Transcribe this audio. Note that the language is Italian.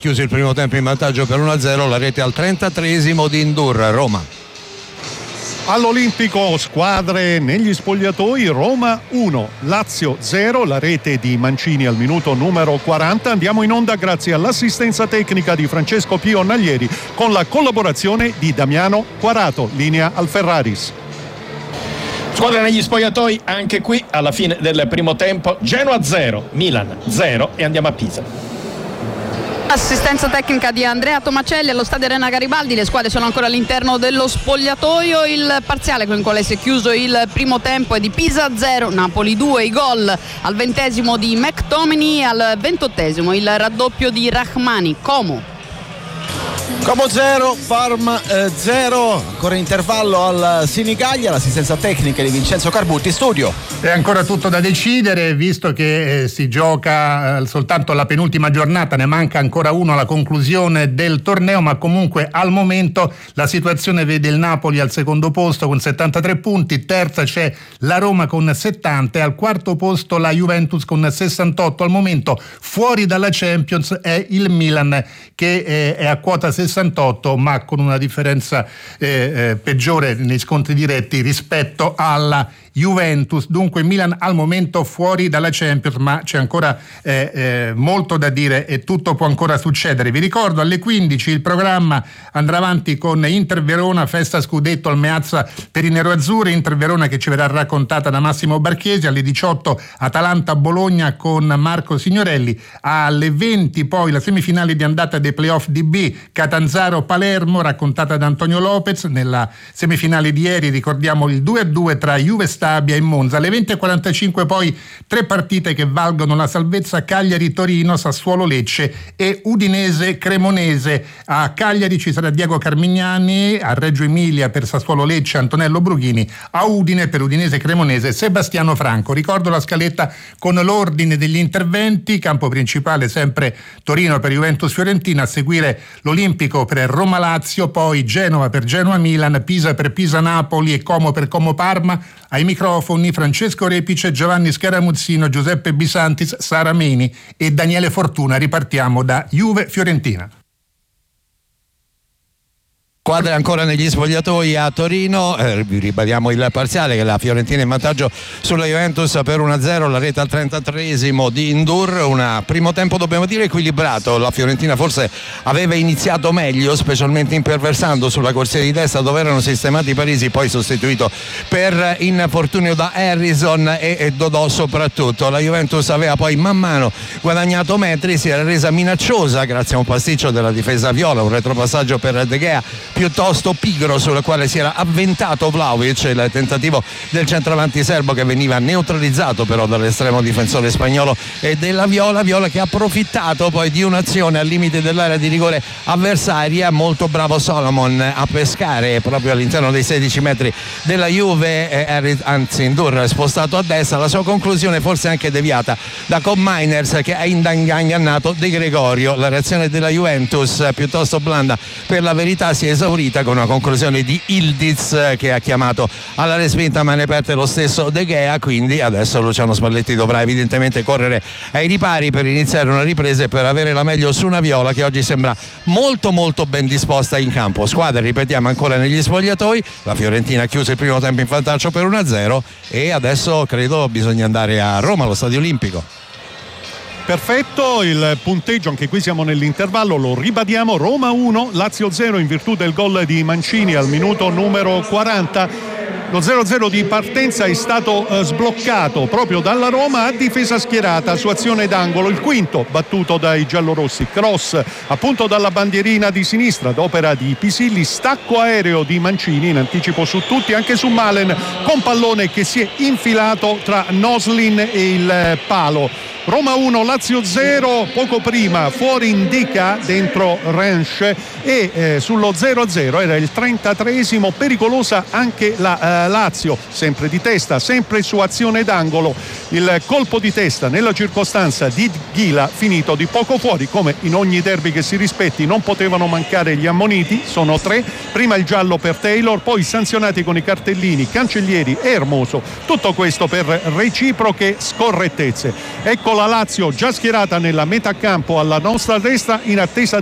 chiuso il primo tempo in vantaggio per 1-0, la rete al 33esimo di Ndur. Roma. All'Olimpico, squadre negli spogliatoi. Roma 1, Lazio 0, la rete di Mancini al minuto numero 40. Andiamo in onda grazie all'assistenza tecnica di Francesco Pio Naglieri con la collaborazione di Damiano Quarato. Linea al Ferraris. Squadra negli spogliatoi anche qui alla fine del primo tempo. Genoa 0, Milan 0 e andiamo a Pisa. Assistenza tecnica di Andrea Tomacelli allo stadio Arena Garibaldi. Le squadre sono ancora all'interno dello spogliatoio. Il parziale con il quale si è chiuso il primo tempo è di Pisa 0, Napoli 2. I gol al 20esimo di McTominay, al 28esimo il raddoppio di Rahmani. Como 0, Parma 0, ancora intervallo al Sinigaglia, l'assistenza tecnica di Vincenzo Carbutti, studio. È ancora tutto da decidere, visto che si gioca soltanto la penultima giornata, ne manca ancora uno alla conclusione del torneo, ma comunque al momento la situazione vede il Napoli al secondo posto con 73 punti, terza c'è la Roma con 70 e al quarto posto la Juventus con 68. Al momento fuori dalla Champions è il Milan che è a quota 68, ma con una differenza peggiore nei scontri diretti rispetto alla Juventus. Dunque Milan al momento fuori dalla Champions, ma c'è ancora molto da dire e tutto può ancora succedere. Vi ricordo alle 15 il programma andrà avanti con Inter Verona, festa scudetto al Meazza per i neroazzurri. Inter Verona che ci verrà raccontata da Massimo Barchesi. Alle 18 Atalanta Bologna con Marco Signorelli. Alle 20 poi la semifinale di andata dei playoff di B, Catanzaro Palermo, raccontata da Antonio Lopez. Nella semifinale di ieri ricordiamo il 2-2 tra Juve Stabia e Monza. Alle 20:45 poi tre partite che valgono la salvezza: Cagliari-Torino, Sassuolo-Lecce e Udinese-Cremonese. A Cagliari ci sarà Diego Carmignani, a Reggio Emilia per Sassuolo-Lecce Antonello Brughini, a Udine per Udinese-Cremonese Sebastiano Franco. Ricordo la scaletta con l'ordine degli interventi: campo principale sempre Torino per Juventus-Fiorentina, a seguire l'Olimpico per Roma-Lazio, poi Genova per Genoa-Milan, Pisa per Pisa-Napoli e Como per Como-Parma. Ai microfoni Francesco Repice, Giovanni Scaramuzzino, Giuseppe Bisantis, Sara Meni e Daniele Fortuna. Ripartiamo da Juve-Fiorentina. Squadre ancora negli spogliatoi a Torino, ribadiamo il parziale che la Fiorentina in vantaggio sulla Juventus per 1-0, la rete al 33esimo di Ndur. Un primo tempo dobbiamo dire equilibrato, la Fiorentina forse aveva iniziato meglio, specialmente imperversando sulla corsia di destra dove erano sistemati Parisi, poi sostituito per infortunio da Harrison e Dodò soprattutto. La Juventus aveva poi man mano guadagnato metri, si era resa minacciosa grazie a un pasticcio della difesa viola, un retropassaggio per De Gea piuttosto pigro sul quale si era avventato Vlahovic, il tentativo del centravanti serbo che veniva neutralizzato però dall'estremo difensore spagnolo e della Viola che ha approfittato poi di un'azione al limite dell'area di rigore avversaria. Molto bravo Solomon a pescare proprio all'interno dei 16 metri della Juve, anzi Ndur spostato a destra. La sua conclusione forse anche deviata da Cobb Miners che ha ingannato De Gregorio. La reazione della Juventus piuttosto blanda per la verità si è esaurita con una conclusione di Ildiz che ha chiamato alla respinta, ma ne perde lo stesso De Gea. Quindi adesso Luciano Spalletti dovrà evidentemente correre ai ripari per iniziare una ripresa e per avere la meglio su una Viola che oggi sembra molto molto ben disposta in campo. Squadre, ripetiamo, ancora negli spogliatoi. La Fiorentina ha chiuso il primo tempo in vantaggio per 1-0 e adesso credo bisogna andare a Roma, allo Stadio Olimpico. Perfetto, il punteggio, anche qui siamo nell'intervallo, lo ribadiamo: Roma 1, Lazio 0 in virtù del gol di Mancini al minuto numero 40. Lo 0-0 di partenza è stato sbloccato proprio dalla Roma a difesa schierata su azione d'angolo. Il quinto battuto dai giallorossi, cross appunto dalla bandierina di sinistra ad opera di Pisilli, stacco aereo di Mancini in anticipo su tutti, anche su Malen, con pallone che si è infilato tra Noslin e il palo. Roma 1, Lazio 0, poco prima fuori Indica dentro Rennes e sullo 0-0 era il 33esimo, pericolosa anche la Lazio, sempre di testa, sempre su azione d'angolo. Il colpo di testa nella circostanza di Ghila finito di poco fuori. Come in ogni derby che si rispetti non potevano mancare gli ammoniti, sono 3, prima il giallo per Taylor, poi sanzionati con i cartellini Cancellieri e Hermoso, tutto questo per reciproche scorrettezze. Ecco Ecco la Lazio già schierata nella metà campo alla nostra destra in attesa